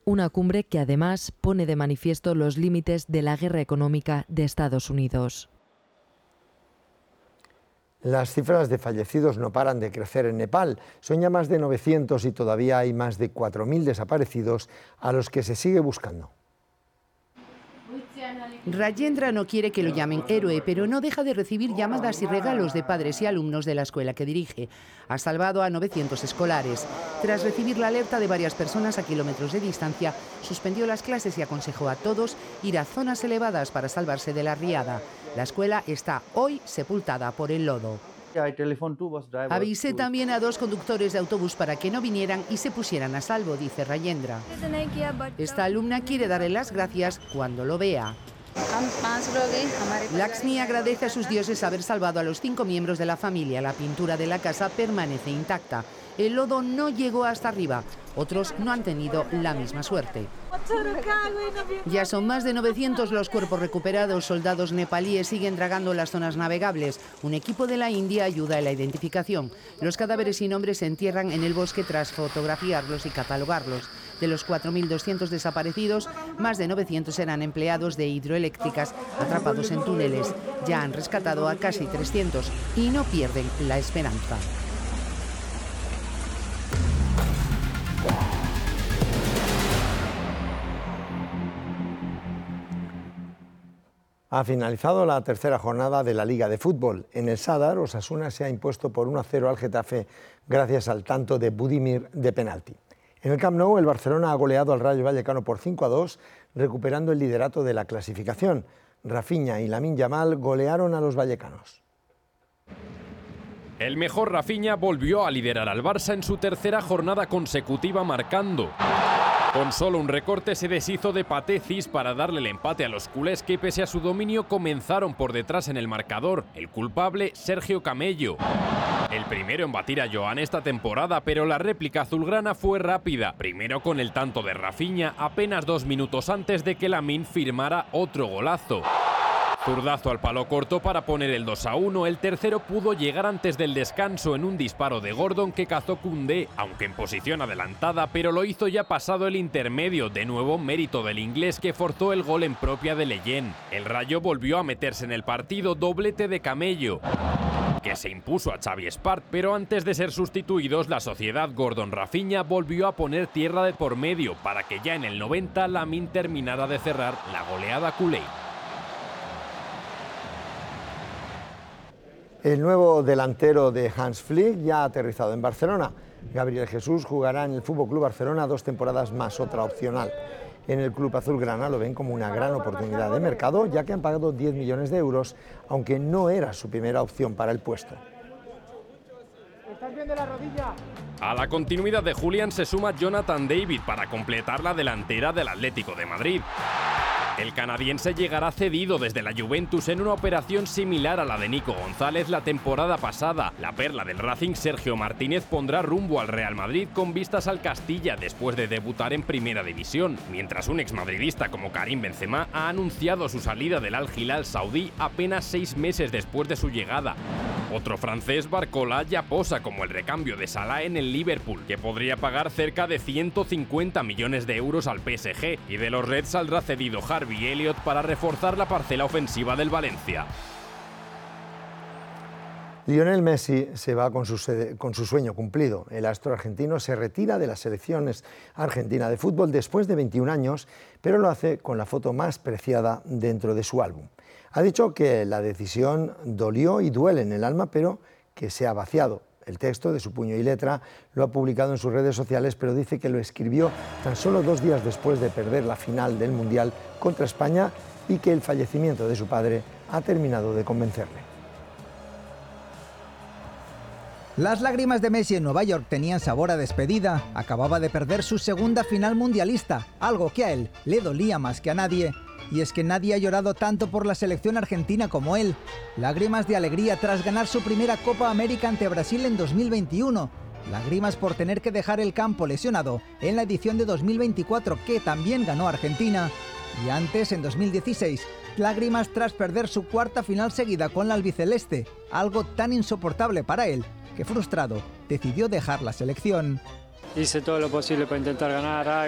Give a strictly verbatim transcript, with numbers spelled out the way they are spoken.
Una cumbre que además pone de manifiesto los límites de la guerra económica de Estados Unidos. Las cifras de fallecidos no paran de crecer en Nepal. Son ya más de novecientos y todavía hay más de cuatro mil desaparecidos a los que se sigue buscando. Rajendra no quiere que lo llamen héroe, pero no deja de recibir llamadas y regalos de padres y alumnos de la escuela que dirige. Ha salvado a novecientos escolares. Tras recibir la alerta de varias personas a kilómetros de distancia, suspendió las clases y aconsejó a todos ir a zonas elevadas para salvarse de la riada. La escuela está hoy sepultada por el lodo. Avisé también a dos conductores de autobús para que no vinieran y se pusieran a salvo, dice Rajendra. Esta alumna quiere darle las gracias cuando lo vea. Lakshmi agradece a sus dioses haber salvado a los cinco miembros de la familia. La pintura de la casa permanece intacta. El lodo no llegó hasta arriba. Otros no han tenido la misma suerte. Ya son más de novecientos los cuerpos recuperados. Soldados nepalíes siguen dragando las zonas navegables. Un equipo de la India ayuda en la identificación. Los cadáveres sin nombre se entierran en el bosque tras fotografiarlos y catalogarlos. De los cuatro mil doscientos desaparecidos, más de novecientos eran empleados de hidroeléctricas atrapados en túneles. Ya han rescatado a casi trescientos y no pierden la esperanza. Ha finalizado la tercera jornada de la Liga de Fútbol. En el Sadar, Osasuna se ha impuesto por uno a cero al Getafe gracias al tanto de Budimir de penalti. En el Camp Nou, el Barcelona ha goleado al Rayo Vallecano por cinco a dos, recuperando el liderato de la clasificación. Rafinha y Lamine Yamal golearon a los vallecanos. El mejor Rafinha volvió a liderar al Barça en su tercera jornada consecutiva marcando. Con solo un recorte se deshizo de Pathé Ciss para darle el empate a los culés que pese a su dominio comenzaron por detrás en el marcador. El culpable, Sergio Camello. El primero en batir a Joan esta temporada, pero la réplica azulgrana fue rápida. Primero con el tanto de Rafinha, apenas dos minutos antes de que Lamine firmara otro golazo. Zurdazo al palo corto para poner el dos a uno. El tercero pudo llegar antes del descanso en un disparo de Gordon que cazó Koundé, aunque en posición adelantada, pero lo hizo ya pasado el intermedio. De nuevo mérito del inglés que forzó el gol en propia de Leyen. El Rayo volvió a meterse en el partido, doblete de Camello, que se impuso a Xavi Espart, pero antes de ser sustituidos, la sociedad Gordon-Rafinha volvió a poner tierra de por medio para que ya en el noventa Lamine terminara de cerrar la goleada culé. El nuevo delantero de Hans Flick ya ha aterrizado en Barcelona. Gabriel Jesús jugará en el F C Barcelona dos temporadas más, otra opcional. En el club azulgrana lo ven como una gran oportunidad de mercado, ya que han pagado diez millones de euros, aunque no era su primera opción para el puesto. ¿Estás viendo la rodilla? A la continuidad de Julián se suma Jonathan David para completar la delantera del Atlético de Madrid. El canadiense llegará cedido desde la Juventus en una operación similar a la de Nico González la temporada pasada. La perla del Racing, Sergio Martínez, pondrá rumbo al Real Madrid con vistas al Castilla después de debutar en Primera División, mientras un exmadridista como Karim Benzema ha anunciado su salida del Al Hilal saudí apenas seis meses después de su llegada. Otro francés, Barcola, ya posa como el recambio de Salah en el Liverpool, que podría pagar cerca de ciento cincuenta millones de euros al P S G, y de los Reds saldrá cedido Harvey Elliott para reforzar la parcela ofensiva del Valencia. Lionel Messi se va con su, con su sueño cumplido. El astro argentino se retira de las selecciones argentina de fútbol después de veintiún años, pero lo hace con la foto más preciada dentro de su álbum. Ha dicho que la decisión dolió y duele en el alma, pero que se ha vaciado. El texto de su puño y letra lo ha publicado en sus redes sociales, pero dice que lo escribió tan solo dos días después de perder la final del Mundial contra España y que el fallecimiento de su padre ha terminado de convencerle. Las lágrimas de Messi en Nueva York tenían sabor a despedida. Acababa de perder su segunda final mundialista, algo que a él le dolía más que a nadie. Y es que nadie ha llorado tanto por la selección argentina como él. Lágrimas de alegría tras ganar su primera Copa América ante Brasil en dos mil veintiuno. Lágrimas por tener que dejar el campo lesionado en la edición de dos mil veinticuatro, que también ganó Argentina. Y antes, en dos mil dieciséis, lágrimas tras perder su cuarta final seguida con la albiceleste. Algo tan insoportable para él que, frustrado, decidió dejar la selección. Hice todo lo posible para intentar ganar.